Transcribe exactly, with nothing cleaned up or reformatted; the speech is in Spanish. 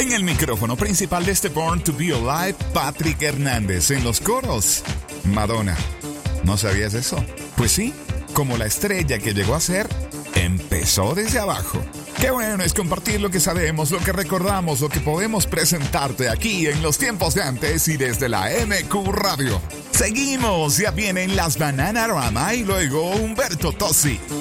En el micrófono principal de este Born to Be Alive, Patrick Hernández. En los coros, Madonna. ¿No sabías eso? Pues sí, como la estrella que llegó a ser, empezó desde abajo. Qué bueno es compartir lo que sabemos, lo que recordamos, lo que podemos presentarte aquí en los tiempos de antes y desde la M Q Radio. Seguimos, ya vienen las Bananarama y luego Humberto Tozzi.